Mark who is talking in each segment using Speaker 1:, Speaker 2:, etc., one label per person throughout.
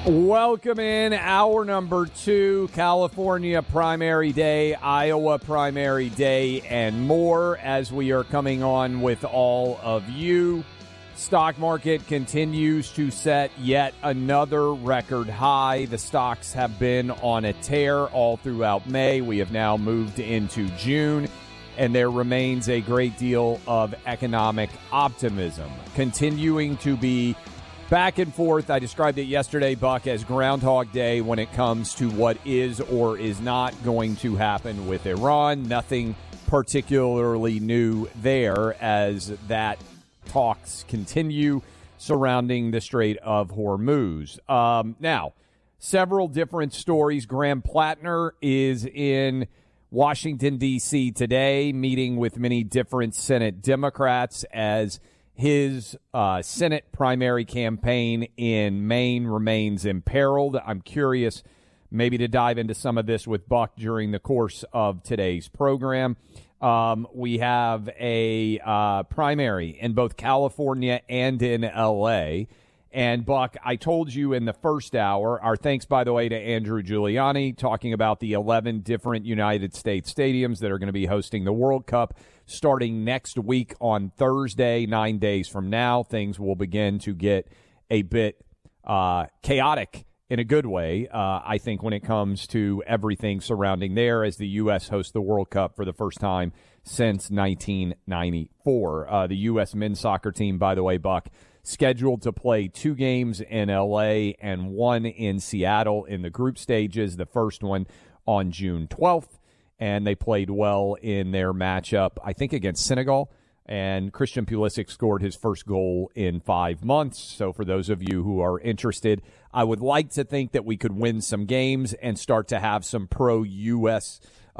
Speaker 1: Welcome in hour number 2, California primary day, Iowa primary day, and more as we are coming on with all of you. Stock market continues to set yet another record high. The stocks have been on a tear all throughout May. We have now moved into June, and there remains a great deal of economic optimism continuing to be back and forth. I described it yesterday, Buck, as Groundhog Day when it comes to what is or is not going to happen with Iran. Nothing particularly new there as that talks continue surrounding the Strait of Hormuz. Now, several different stories. Graham Plattner is in Washington, D.C. today, meeting with many different Senate Democrats as his Senate primary campaign in Maine remains imperiled. I'm curious maybe to dive into some of this with Buck during the course of today's program. We have a primary in both California and in L.A., and, Buck, I told you in the first hour, our thanks, by the way, to Andrew Giuliani, talking about the 11 different United States stadiums that are going to be hosting the World Cup starting next week on Thursday, 9 days from now. Things will begin to get a bit chaotic in a good way, I think, when it comes to everything surrounding there as the U.S. hosts the World Cup for the first time since 1994. The U.S. men's soccer team, by the way, Buck, scheduled to play 2 games in L.A. and 1 in Seattle in the group stages, the first one on June 12th, and they played well in their matchup, I think, against Senegal, and Christian Pulisic scored his first goal in 5 months. So for those of you who are interested, I would like to think that we could win some games and start to have some pro-U.S.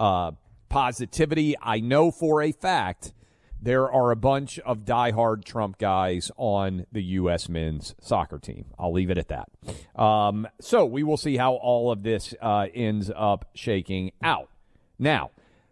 Speaker 1: Positivity. I know for a fact there are a bunch of diehard Trump guys on the U.S. men's soccer team. I'll leave it at that. So we will see how all of this ends up shaking out. Now,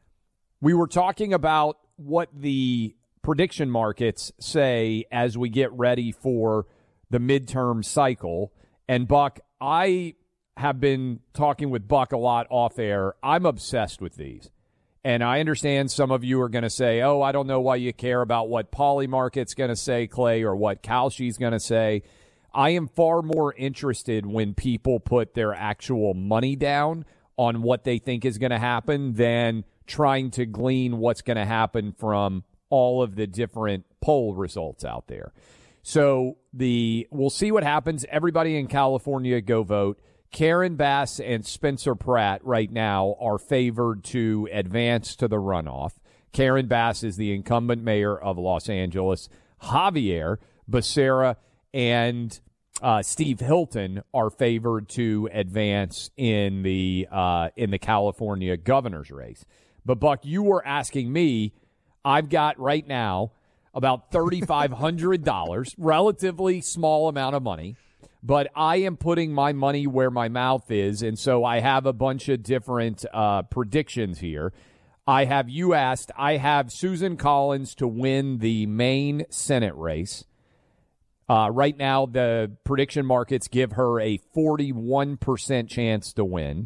Speaker 1: we were talking about what the prediction markets say as we get ready for the midterm cycle. And, Buck, I have been talking with Buck a lot off air. I'm obsessed with these. And I understand some of you are going to say, oh, I don't know why you care about what Polymarket's going to say, Clay, or what Kalshi's going to say. I am far more interested when people put their actual money down on what they think is going to happen than trying to glean what's going to happen from all of the different poll results out there. So we'll see what happens. Everybody in California go vote. Karen Bass and Spencer Pratt right now are favored to advance to the runoff. Karen Bass is the incumbent mayor of Los Angeles. Javier Becerra and Steve Hilton are favored to advance in the California governor's race. But, Buck, you were asking me, I've got right now about $3,500, relatively small amount of money. But I am putting my money where my mouth is, and so I have a bunch of different predictions here. I have Susan Collins to win the Maine Senate race. Right now, the prediction markets give her a 41% chance to win.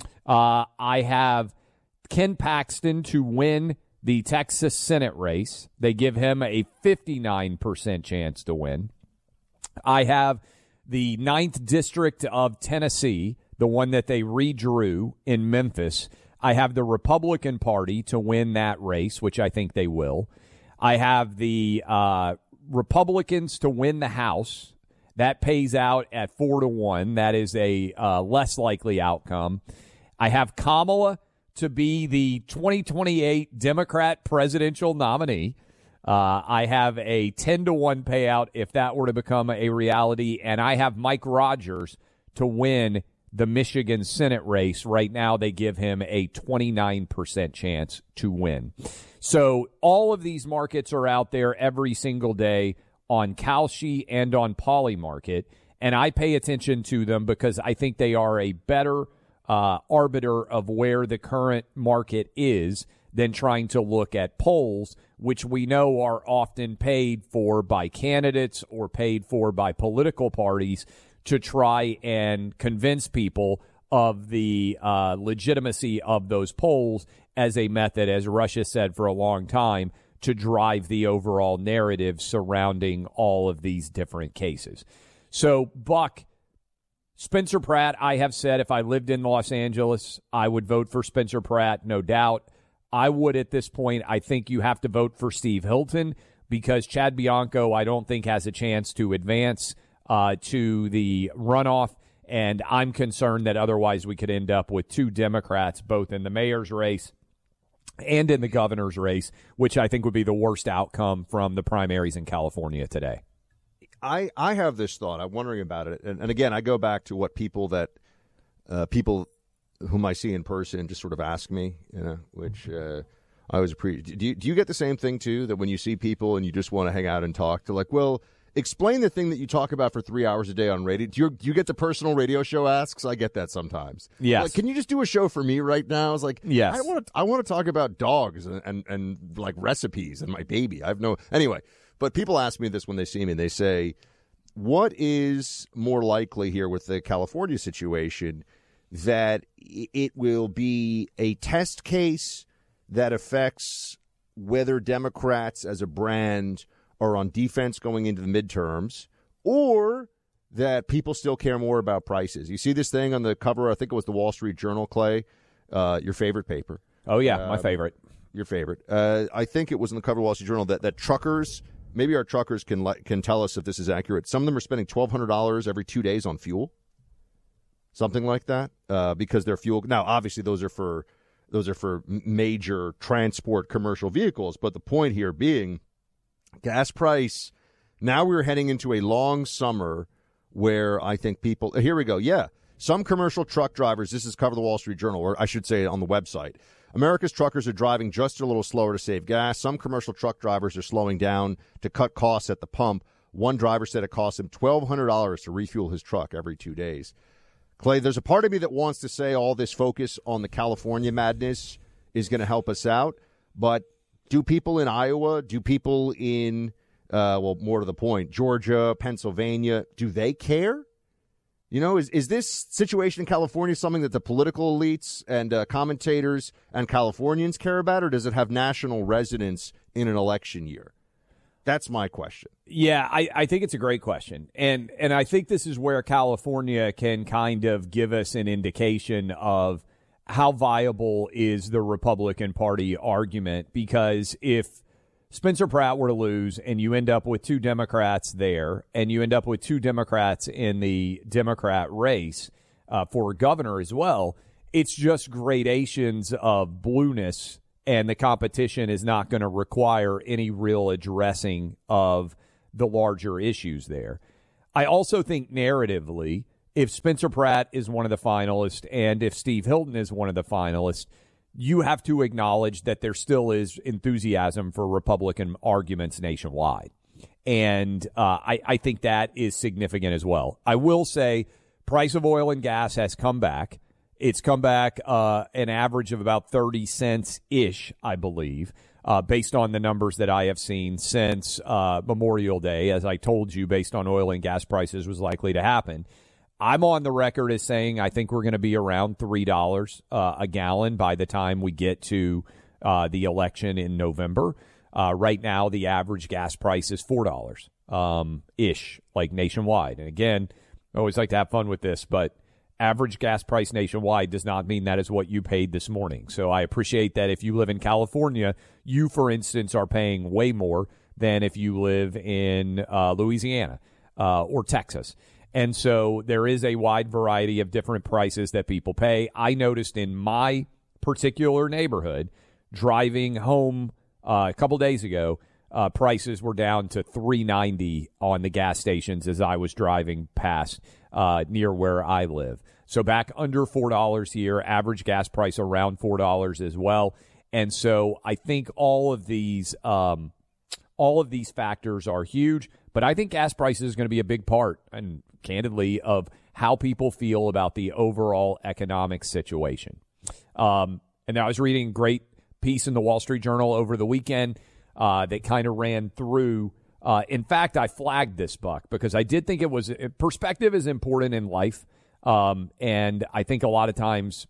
Speaker 1: I have Ken Paxton to win the Texas Senate race. They give him a 59% chance to win. I have the 9th District of Tennessee, the one that they redrew in Memphis. I have the Republican Party to win that race, which I think they will. I have the Republicans to win the House. That pays out at 4-1. That is a less likely outcome. I have Kamala to be the 2028 Democrat presidential nominee. I have a 10-1 payout if that were to become a reality, and I have Mike Rogers to win the Michigan Senate race. Right now, they give him a 29% chance to win. So all of these markets are out there every single day on Kalshi and on Polymarket, and I pay attention to them because I think they are a better arbiter of where the current market is than trying to look at polls, which we know are often paid for by candidates or paid for by political parties to try and convince people of the legitimacy of those polls as a method, as Russia said for a long time, to drive the overall narrative surrounding all of these different cases. So, Buck, Spencer Pratt, I have said if I lived in Los Angeles, I would vote for Spencer Pratt, no doubt. I would at this point. I think you have to vote for Steve Hilton because Chad Bianco, I don't think, has a chance to advance to the runoff. And I'm concerned that otherwise we could end up with two Democrats, both in the mayor's race and in the governor's race, which I think would be the worst outcome from the primaries in California today.
Speaker 2: I have this thought. I'm wondering about it. And again, I go back to what people whom I see in person just sort of ask me, which I always appreciate. Do you get the same thing, too, that when you see people and you just want to hang out and talk, to like, well, explain the thing that you talk about for 3 hours a day on radio. Do you get the personal radio show asks? I get that sometimes.
Speaker 1: Yes.
Speaker 2: Like, can you just do a show for me right now? I was like,
Speaker 1: yes.
Speaker 2: I want to talk about dogs and like recipes and my baby. Anyway. But people ask me this when they see me. They say, what is more likely here with the California situation, that it will be a test case that affects whether Democrats as a brand are on defense going into the midterms, or that people still care more about prices? You see this thing on the cover, I think it was the Wall Street Journal, Clay, your favorite paper.
Speaker 1: Oh, yeah, my favorite.
Speaker 2: Your favorite. I think it was on the cover of the Wall Street Journal that truckers, maybe our truckers can tell us if this is accurate. Some of them are spending $1,200 every 2 days on fuel, something like that, because their fuel. Now, obviously, those are for major transport commercial vehicles. But the point here being, gas price. Now we're heading into a long summer where I think people. Here we go. Yeah, some commercial truck drivers. This is cover the Wall Street Journal, or I should say on the website. America's truckers are driving just a little slower to save gas. Some commercial truck drivers are slowing down to cut costs at the pump. One driver said it costs him $1,200 to refuel his truck every 2 days. Clay, there's a part of me that wants to say all this focus on the California madness is going to help us out. But do people in Iowa, do people in, more to the point, Georgia, Pennsylvania, do they care? You know, is this situation in California something that the political elites and commentators and Californians care about, or does it have national resonance in an election year? That's my question.
Speaker 1: Yeah, I think it's a great question. And I think this is where California can kind of give us an indication of how viable is the Republican Party argument, because if Spencer Pratt were to lose and you end up with two Democrats there and you end up with two Democrats in the Democrat race for governor as well, it's just gradations of blueness, and the competition is not going to require any real addressing of the larger issues there. I also think narratively, if Spencer Pratt is one of the finalists and if Steve Hilton is one of the finalists, you have to acknowledge that there still is enthusiasm for Republican arguments nationwide. And I think that is significant as well. I will say price of oil and gas has come back. It's come back an average of about 30 cents-ish, I believe, based on the numbers that I have seen since Memorial Day, as I told you, based on oil and gas prices was likely to happen. I'm on the record as saying I think we're going to be around $3 a gallon by the time we get to the election in November. Right now, the average gas price is $4 ish, like nationwide. And again, I always like to have fun with this, but average gas price nationwide does not mean that is what you paid this morning. So I appreciate that if you live in California, you, for instance, are paying way more than if you live in Louisiana or Texas. And so there is a wide variety of different prices that people pay. I noticed in my particular neighborhood, driving home a couple days ago, prices were down to $3.90 on the gas stations as I was driving past near where I live. So back under $4 here, average gas price around $4 as well. And so I think all of these factors are huge, but I think gas prices is going to be a big part, and candidly, of how people feel about the overall economic situation. And I was reading a great piece in the Wall Street Journal over the weekend that kind of ran through In fact, I flagged this, Buck, because I did think it was perspective is important in life. And I think a lot of times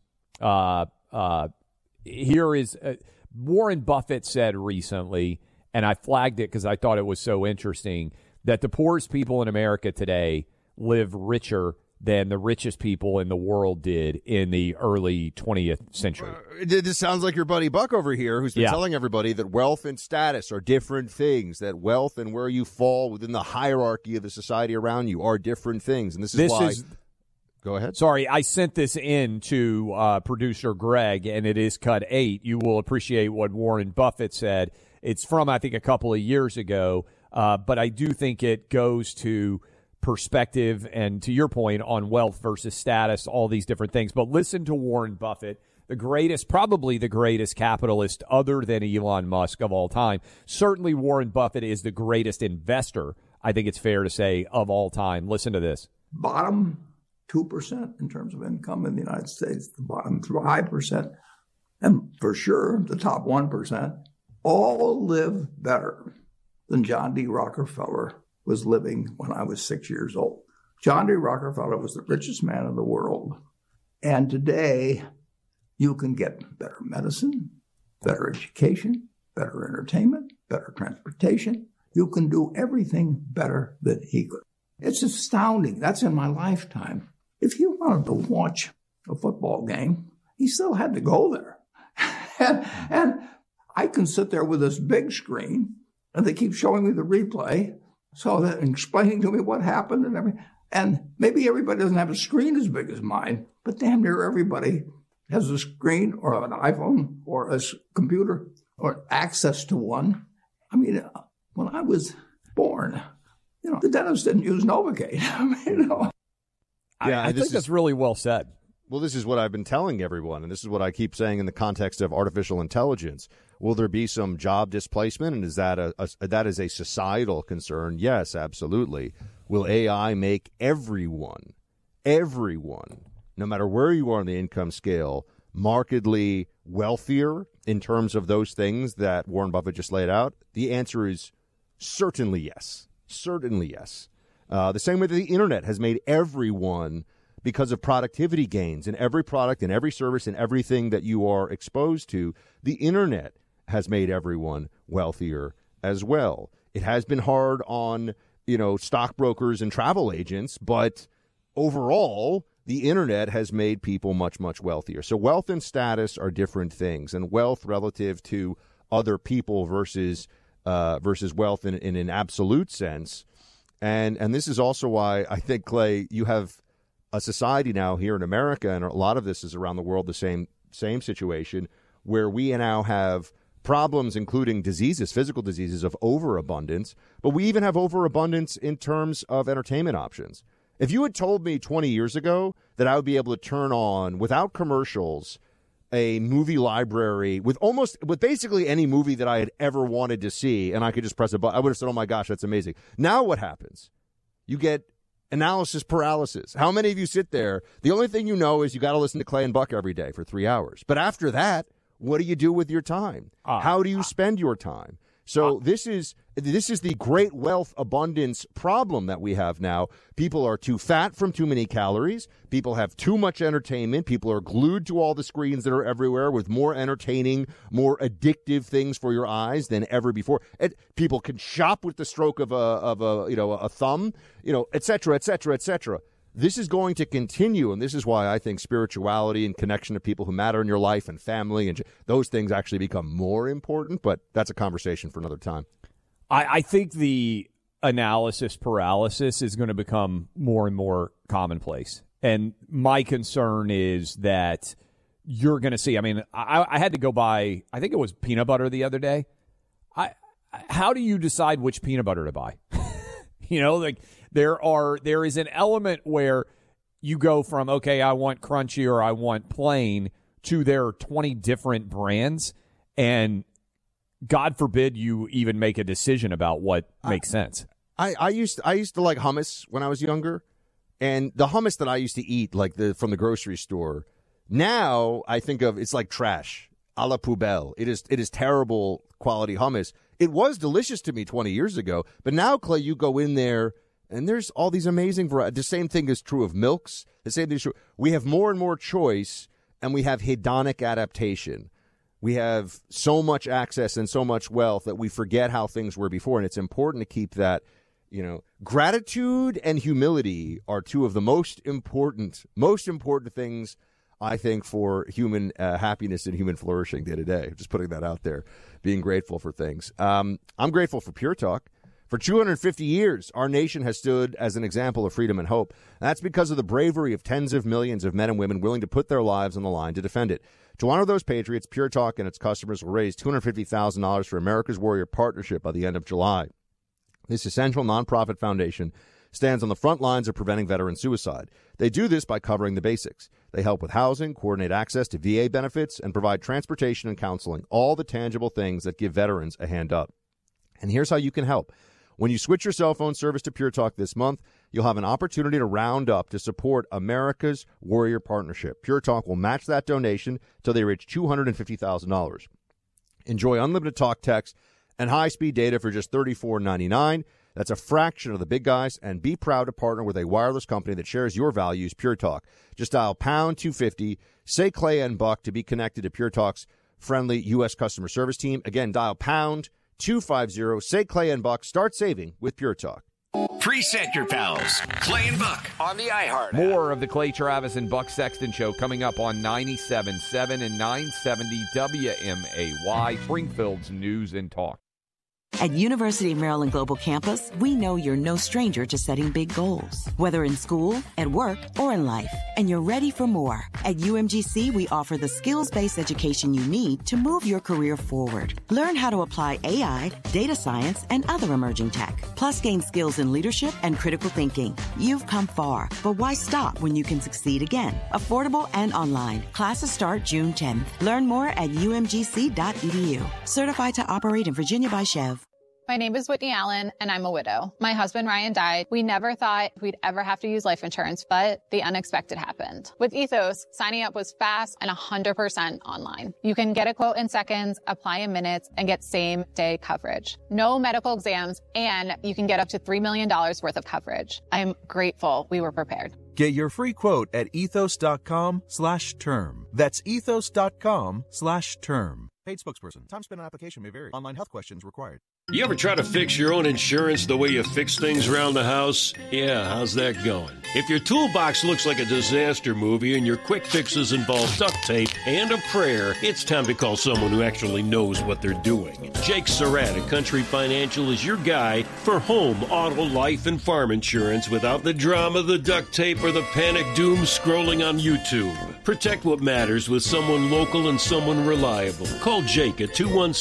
Speaker 1: here is Warren Buffett said recently, and I flagged it because I thought it was so interesting, that the poorest people in America today live richer than the richest people in the world did in the early 20th century.
Speaker 2: This sounds like your buddy Buck over here, who's been telling everybody that wealth and status are different things, that wealth and where you fall within the hierarchy of the society around you are different things. And this is why... Go ahead.
Speaker 1: Sorry, I sent this in to producer Greg, and it is cut 8. You will appreciate what Warren Buffett said. It's from, I think, a couple of years ago, but I do think it goes to perspective and, to your point, on wealth versus status, all these different things. But listen to Warren Buffett, probably the greatest capitalist other than Elon Musk of all time. Certainly Warren Buffett is the greatest investor, I think it's fair to say, of all time. Listen to this.
Speaker 3: Bottom 2% in terms of income in the United States, the bottom 5%, and for sure the top 1%, all live better than John D. Rockefeller was living when I was 6 years old. John D. Rockefeller was the richest man in the world. And today, you can get better medicine, better education, better entertainment, better transportation. You can do everything better than he could. It's astounding. That's in my lifetime. If he wanted to watch a football game, he still had to go there. and I can sit there with this big screen, and they keep showing me the replay, so that explaining to me what happened and everything. And maybe everybody doesn't have a screen as big as mine, but damn near everybody has a screen or an iPhone or a computer or access to one. I mean, when I was born, the dentist didn't use Novocaine.
Speaker 1: I think that's really well said.
Speaker 2: Well, this is what I've been telling everyone, and this is what I keep saying in the context of artificial intelligence. Will there be some job displacement, and is that that is a societal concern? Yes, absolutely. Will AI make everyone, no matter where you are on the income scale, markedly wealthier in terms of those things that Warren Buffett just laid out? The answer is certainly yes. Certainly yes. The same way that the internet has made everyone, because of productivity gains in every product and every service and everything that you are exposed to, the internet has made everyone wealthier as well. It has been hard on, stockbrokers and travel agents, but overall, the internet has made people much, much wealthier. So wealth and status are different things, and wealth relative to other people versus wealth in an absolute sense. And this is also why I think, Clay, you have a society now here in America, and a lot of this is around the world, the same situation, where we now have problems, including diseases, physical diseases, of overabundance, but we even have overabundance in terms of entertainment options. If you had told me 20 years ago that I would be able to turn on, without commercials, a movie library with basically any movie that I had ever wanted to see, and I could just press a button, I would have said, oh my gosh, that's amazing. Now what happens? You get analysis paralysis. How many of you sit there? The only thing you know is you got to listen to Clay and Buck every day for 3 hours. But after that, what do you do with your time? How do you spend your time? So this is the great wealth abundance problem that we have now. People are too fat from too many calories. People have too much entertainment. People are glued to all the screens that are everywhere with more entertaining, more addictive things for your eyes than ever before. People can shop with the stroke of a thumb, et cetera, et cetera, et cetera. This is going to continue, and this is why I think spirituality and connection to people who matter in your life and family and those things actually become more important, but that's a conversation for another time.
Speaker 1: I think the analysis paralysis is going to become more and more commonplace, and my concern is that you're going to see, I had to go buy, I think it was peanut butter the other day. How do you decide which peanut butter to buy? There is an element where you go from, okay, I want crunchy or I want plain, to there are 20 different brands, and God forbid you even make a decision about what makes sense.
Speaker 2: I used to like hummus when I was younger, and the hummus that I used to eat, from the grocery store, now I think of it's like trash, a la poubelle. It is terrible quality hummus. It was delicious to me 20 years ago, but now, Clay, you go in there and there's all these amazing varieties. The same thing is true of milks. The same thing is true. We have more and more choice, and we have hedonic adaptation. We have so much access and so much wealth that we forget how things were before, and it's important to keep that. Gratitude and humility are two of the most important things, I think, for human happiness and human flourishing day to day. Just putting that out there, being grateful for things. I'm grateful for Pure Talk. For 250 years, our nation has stood as an example of freedom and hope. That's because of the bravery of tens of millions of men and women willing to put their lives on the line to defend it. To honor those patriots, Pure Talk and its customers will raise $250,000 for America's Warrior Partnership by the end of July. This essential nonprofit foundation stands on the front lines of preventing veteran suicide. They do this by covering the basics. They help with housing, coordinate access to VA benefits, and provide transportation and counseling, all the tangible things that give veterans a hand up. And here's how you can help. When you switch your cell phone service to Pure Talk this month, you'll have an opportunity to round up to support America's Warrior Partnership. Pure Talk will match that donation till they reach $250,000. Enjoy unlimited talk, text, and high-speed data for just $34.99. That's a fraction of the big guys, and be proud to partner with a wireless company that shares your values, Pure Talk. Just dial pound 250, say Clay and Buck to be connected to Pure Talk's friendly U.S. customer service team. Again, dial pound 250, say Clay and Buck. Start saving with Pure Talk.
Speaker 4: Preset your pals, Clay and Buck on the iHeart.
Speaker 1: More of the Clay Travis and Buck Sexton Show coming up on 97.7 and 970 WMAY, Springfield's News and Talk.
Speaker 5: At University of Maryland Global Campus, we know you're no stranger to setting big goals, whether in school, at work, or in life, and you're ready for more. At UMGC, we offer the skills-based education you need to move your career forward. Learn how to apply AI, data science, and other emerging tech, plus gain skills in leadership and critical thinking. You've come far, but why stop when you can succeed again? Affordable and online. Classes start June 10th. Learn more at umgc.edu. Certified to operate in Virginia by Chev.
Speaker 6: My name is Whitney Allen, and I'm a widow. My husband, Ryan, died. We never thought we'd ever have to use life insurance, but the unexpected happened. With Ethos, signing up was fast and 100% online. You can get a quote in seconds, apply in minutes, and get same-day coverage. No medical exams, and you can get up to $3 million worth of coverage. I'm grateful we were prepared.
Speaker 7: Get your free quote at ethos.com/term. That's ethos.com/term. Paid spokesperson. Time spent on application may vary. Online health questions required.
Speaker 8: You ever try to fix your own insurance the way you fix things around the house? Yeah, how's that going? If your toolbox looks like a disaster movie and your quick fixes involve duct tape and a prayer, it's time to call someone who actually knows what they're doing. Jake Surratt at Country Financial is your guy for home, auto, life, and farm insurance without the drama, the duct tape, or the panic doom scrolling on YouTube. Protect what matters with someone local and someone reliable. Call Jake at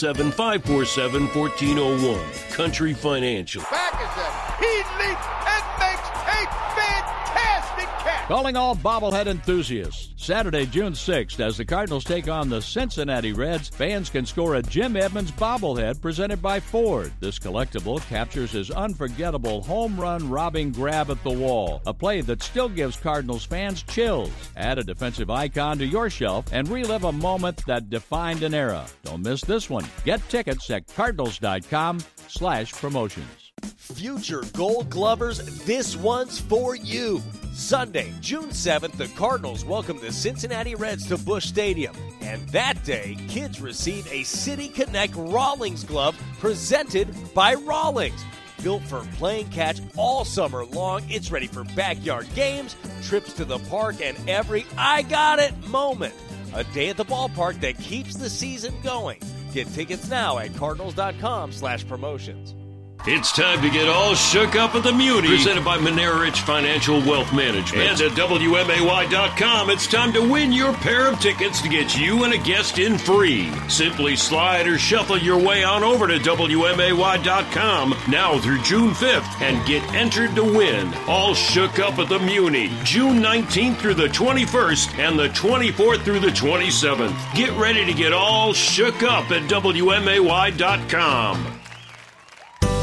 Speaker 8: 217-547-1401. Country Financial.
Speaker 9: Back is that. He leaps and makes a fantastic catch.
Speaker 10: Calling all bobblehead enthusiasts. Saturday, June 6th, as the Cardinals take on the Cincinnati Reds, fans can score a Jim Edmonds bobblehead presented by Ford. This collectible captures his unforgettable home run robbing grab at the wall, a play that still gives Cardinals fans chills. Add a defensive icon to your shelf and relive a moment that defined an era. Don't miss this one. Get tickets at cardinals.com/promotions.
Speaker 11: Future Gold Glovers, this one's for you. Sunday, June 7th, the Cardinals welcome the Cincinnati Reds to Busch Stadium. And that day, kids receive a City Connect Rawlings glove presented by Rawlings. Built for playing catch all summer long, it's ready for backyard games, trips to the park, and every I got it moment. A day at the ballpark that keeps the season going. Get tickets now at cardinals.com/promotions.
Speaker 8: It's time to get all shook up at the Muni. Presented by Monera Rich Financial Wealth Management. And at WMAY.com, it's time to win your pair of tickets to get you and a guest in free. Simply slide or shuffle your way on over to WMAY.com now through June 5th and get entered to win. All shook up at the Muni, June 19th through the 21st and the 24th through the 27th. Get ready to get all shook up at WMAY.com.
Speaker 12: Hi,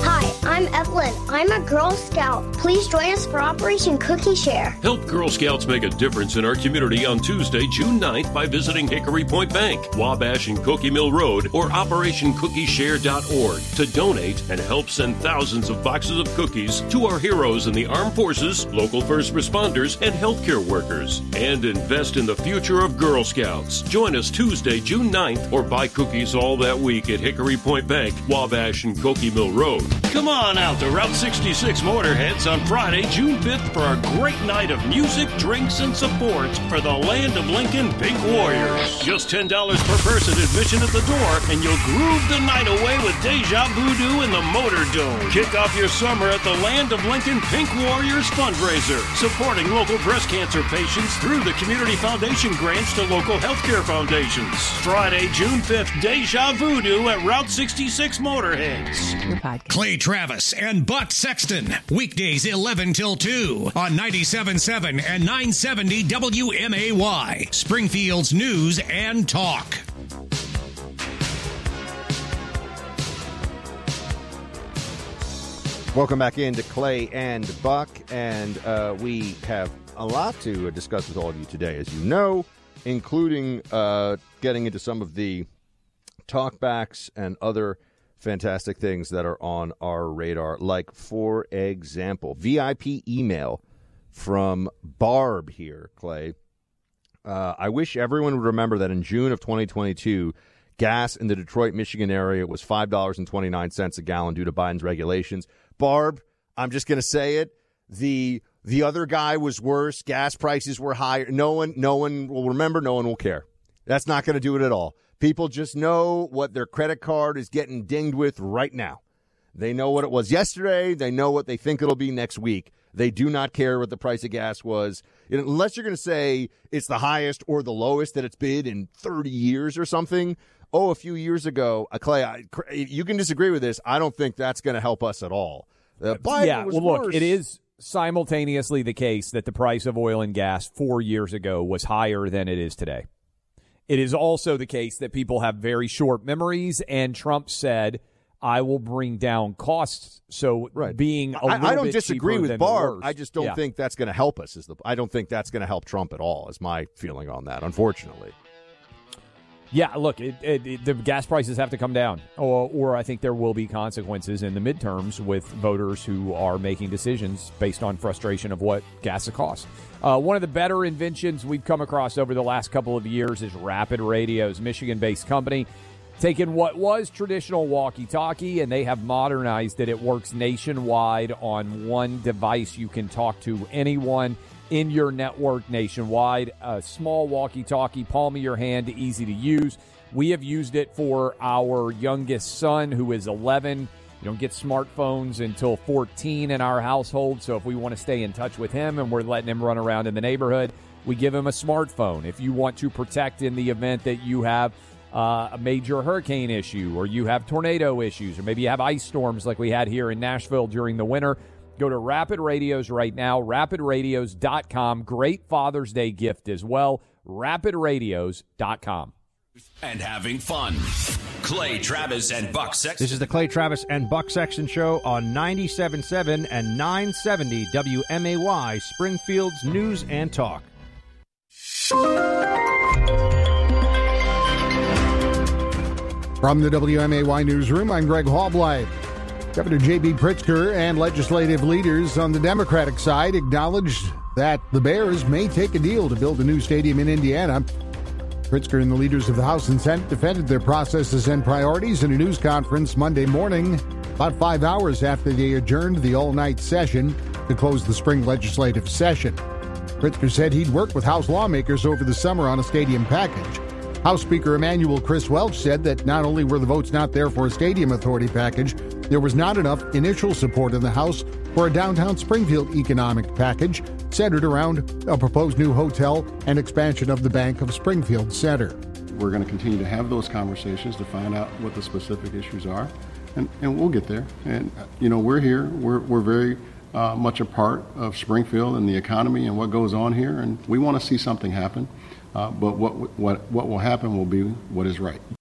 Speaker 12: I'm Evelyn. I'm a Girl Scout. Please join us for Operation Cookie Share.
Speaker 8: Help Girl Scouts make a difference in our community on Tuesday, June 9th by visiting Hickory Point Bank, Wabash and Cookie Mill Road, or OperationCookieShare.org to donate and help send thousands of boxes of cookies to our heroes in the armed forces, local first responders, and healthcare workers. And invest in the future of Girl Scouts. Join us Tuesday, June 9th, or buy cookies all that week at Hickory Point Bank, Wabash and Cookie Mill Road. Come on out to Route 66 Motorheads on Friday, June 5th for a great night of music, drinks, and support for the Land of Lincoln Pink Warriors. Just $10 per person admission at the door, and you'll groove the night away with Deja Voodoo in the Motor Dome. Kick off your summer at the Land of Lincoln Pink Warriors fundraiser, supporting local breast cancer patients through the Community Foundation grants to local healthcare foundations. Friday, June 5th, Deja Voodoo at Route 66 Motorheads.
Speaker 13: Clay Travis and Buck Sexton, weekdays 11 till 2 on 97.7 and 970 WMAY, Springfield's News and Talk.
Speaker 2: Welcome back into Clay and Buck, and we have a lot to discuss with all of you today, as you know, including getting into some of the talkbacks and other fantastic things that are on our radar, like, for example, VIP email from Barb here, Clay. I wish everyone would remember that in June of 2022, gas in the Detroit, Michigan area was $5.29 a gallon due to Biden's regulations. Barb, I'm just going to say it. The other guy was worse. Gas prices were higher. No one will remember. No one will care. That's not going to do it at all. People just know what their credit card is getting dinged with right now. They know what it was yesterday. They know what they think it'll be next week. They do not care what the price of gas was. Unless you're going to say it's the highest or the lowest that it's been in 30 years or something. A few years ago, Clay, you can disagree with this. I don't think that's going to help us at all.
Speaker 1: Look, it is simultaneously the case that the price of oil and gas 4 years ago was higher than it is today. It is also the case that people have very short memories, and Trump said, I will bring down costs. So being a little
Speaker 2: I don't
Speaker 1: bit
Speaker 2: disagree
Speaker 1: cheaper
Speaker 2: with
Speaker 1: than
Speaker 2: Barr.
Speaker 1: worse.
Speaker 2: I just don't think that's going to help us. I don't think that's going to help Trump at all, is my feeling on that, unfortunately.
Speaker 1: Yeah, look, the gas prices have to come down, or I think there will be consequences in the midterms with voters who are making decisions based on frustration of what gas costs. One of the better inventions we've come across over the last couple of years is Rapid Radio's Michigan-based company, taken what was traditional walkie-talkie, and they have modernized it. It works nationwide on one device. You can talk to anyone in your network nationwide. A small walkie-talkie, palm of your hand, easy to use. We have used it for our youngest son, who is 11. You don't get smartphones until 14 in our household, so if we want to stay in touch with him and we're letting him run around in the neighborhood, we give him a smartphone. If you want to protect in the event that you have a major hurricane issue, or you have tornado issues, or maybe you have ice storms like we had here in Nashville during the winter, go to Rapid Radios right now, rapidradios.com. Great Father's Day gift as well, rapidradios.com.
Speaker 4: And having fun. Clay Travis and Buck Sexton.
Speaker 14: This is the Clay Travis and Buck Sexton Show on 97.7 and 970 WMAY, Springfield's News and Talk.
Speaker 15: From the WMAY Newsroom, I'm Greg Halbleib. Governor J.B. Pritzker and legislative leaders on the Democratic side acknowledged that the Bears may take a deal to build a new stadium in Indiana. Pritzker and the leaders of the House and Senate defended their processes and priorities in a news conference Monday morning, about 5 hours after they adjourned the all-night session to close the spring legislative session. Pritzker said he'd worked with House lawmakers over the summer on a stadium package. House Speaker Emanuel Chris Welch said that not only were the votes not there for a stadium authority package, there was not enough initial support in the House for a downtown Springfield economic package centered around a proposed new hotel and expansion of the Bank of Springfield Center.
Speaker 16: We're going to continue to have those conversations to find out what the specific issues are, and we'll get there. And, we're here. We're very much a part of Springfield and the economy and what goes on here, and we want to see something happen. But what will happen will be what is right.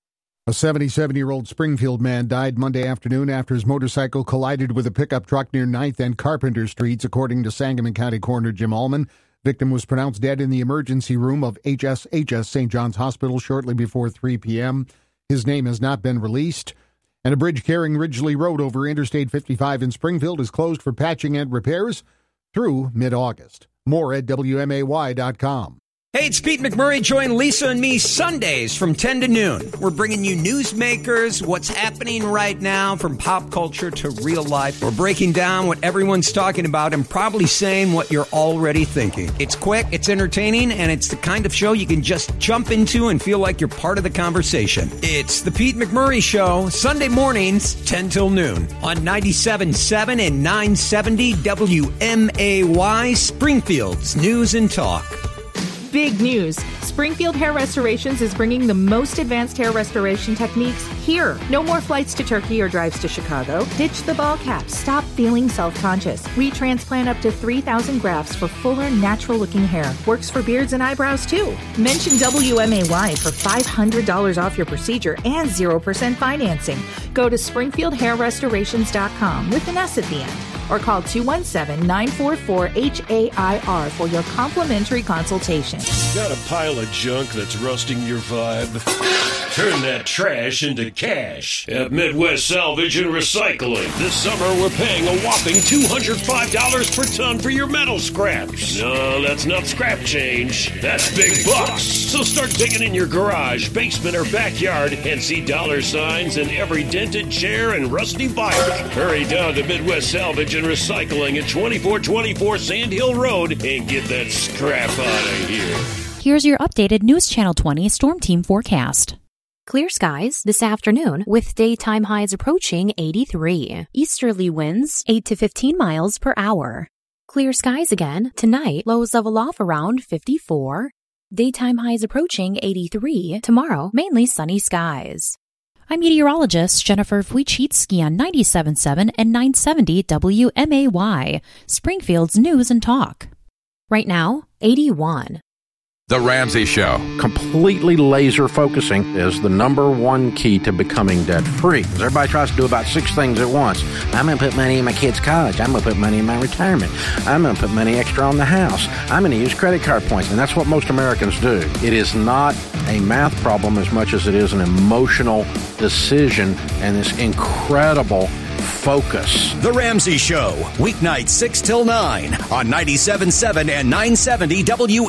Speaker 15: A 77-year-old Springfield man died Monday afternoon after his motorcycle collided with a pickup truck near 9th and Carpenter Streets, according to Sangamon County Coroner Jim Allman. Victim was pronounced dead in the emergency room of HSHS St. John's Hospital shortly before 3 p.m. His name has not been released. And a bridge carrying Ridgely Road over Interstate 55 in Springfield is closed for patching and repairs through mid-August. More at WMAY.com.
Speaker 17: Hey, it's Pete McMurray. Join Lisa and me Sundays from 10 to noon. We're bringing you newsmakers, what's happening right now from pop culture to real life. We're breaking down what everyone's talking about and probably saying what you're already thinking. It's quick, it's entertaining, and it's the kind of show you can just jump into and feel like you're part of the conversation. It's the Pete McMurray Show, Sunday mornings, 10 till noon on 97.7 and 970 WMAY, Springfield's News and Talk.
Speaker 18: Big news. Springfield Hair Restorations is bringing the most advanced hair restoration techniques here. No more flights to Turkey or drives to Chicago. Ditch the ball cap. Stop feeling self-conscious. We transplant up to 3,000 grafts for fuller, natural-looking hair. Works for beards and eyebrows, too. Mention WMAY for $500 off your procedure and 0% financing. Go to SpringfieldHairRestorations.com with an S at the end. Or call 217-944-HAIR for your complimentary consultation.
Speaker 8: Got a pile of junk that's rusting your vibe? Turn that trash into cash at Midwest Salvage and Recycling. This summer, we're paying a whopping $205 per ton for your metal scraps. No, that's not scrap change. That's big bucks. So start digging in your garage, basement, or backyard and see dollar signs in every dented chair and rusty bike. Hurry down to Midwest Salvage and Recycling at 2424 Sand Hill Road and get that scrap out of here.
Speaker 19: Here's your updated News Channel 20 Storm Team forecast.
Speaker 20: Clear skies this afternoon with daytime highs approaching 83. Easterly winds 8 to 15 miles per hour. Clear skies again tonight, lows level off around 54. Daytime highs approaching 83. Tomorrow, mainly sunny skies.
Speaker 19: I'm meteorologist Jennifer Wojcicki on 97.7 and 970 WMAY, Springfield's News and Talk.
Speaker 20: Right now, 81.
Speaker 21: The Ramsey Show.
Speaker 22: Completely laser focusing is the number one key to becoming debt-free. Everybody tries to do about 6 things at once. I'm going to put money in my kid's college. I'm going to put money in my retirement. I'm going to put money extra on the house. I'm going to use credit card points. And that's what most Americans do. It is not a math problem as much as it is an emotional decision and this incredible focus.
Speaker 23: The Ramsey Show, weeknights 6 till 9 on 97.7 and 970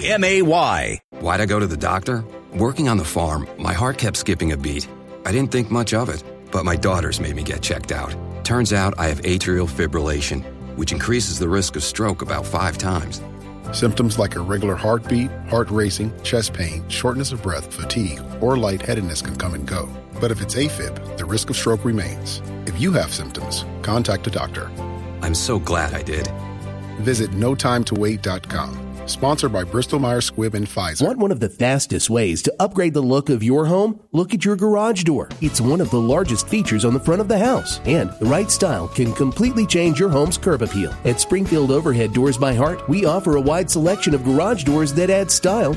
Speaker 23: WMAY.
Speaker 24: Why'd I go to the doctor? Working on the farm, my heart kept skipping a beat. I didn't think much of it, but my daughters made me get checked out. Turns out I have atrial fibrillation, which increases the risk of stroke about 5 times.
Speaker 25: Symptoms like irregular heartbeat, heart racing, chest pain, shortness of breath, fatigue, or lightheadedness can come and go. But if it's AFib, the risk of stroke remains. If you have symptoms, contact a doctor.
Speaker 24: I'm so glad I did.
Speaker 25: Visit NoTimeToWait.com. Sponsored by Bristol-Myers Squibb and Pfizer.
Speaker 26: Want one of the fastest ways to upgrade the look of your home? Look at your garage door. It's one of the largest features on the front of the house. And the right style can completely change your home's curb appeal. At Springfield Overhead Doors by Heart, we offer a wide selection of garage doors that add style